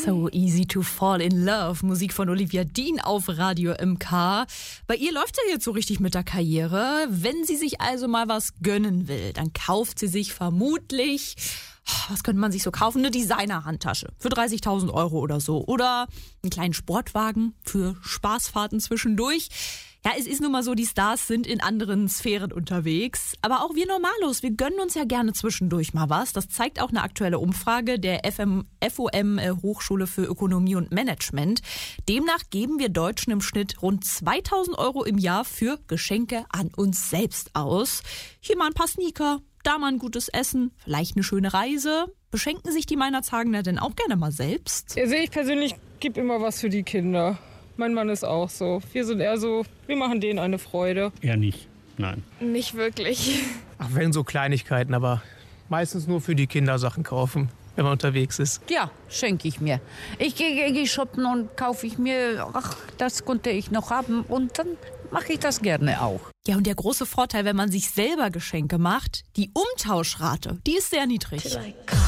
So easy to fall in love. Musik von Olivia Dean auf Radio MK. Bei ihr läuft ja jetzt so richtig mit der Karriere. Wenn sie sich also mal was gönnen will, dann kauft sie sich vermutlich, was könnte man sich so kaufen? Eine Designer-Handtasche für 30.000 Euro oder so. Oder einen kleinen Sportwagen für Spaßfahrten zwischendurch. Ja, es ist nun mal so, die Stars sind in anderen Sphären unterwegs. Aber auch wir Normalos, wir gönnen uns ja gerne zwischendurch mal was. Das zeigt auch eine aktuelle Umfrage der FOM Hochschule für Ökonomie und Management. Demnach geben wir Deutschen im Schnitt rund 2.000 Euro im Jahr für Geschenke an uns selbst aus. Hier mal ein paar Sneaker, da mal ein gutes Essen, vielleicht eine schöne Reise. Beschenken sich die Meinerzhagener denn auch gerne mal selbst? Also ich persönlich gebe immer was für die Kinder. Mein Mann ist auch so. Wir sind eher so, wir machen denen eine Freude. Eher nicht, nein. Nicht wirklich. Ach, wenn so Kleinigkeiten, aber meistens nur für die Kinder Sachen kaufen, wenn man unterwegs ist. Ja, schenke ich mir. Ich gehe shoppen und kaufe ich mir, das konnte ich noch haben und dann mache ich das gerne auch. Ja, und der große Vorteil, wenn man sich selber Geschenke macht, die Umtauschrate, die ist sehr niedrig.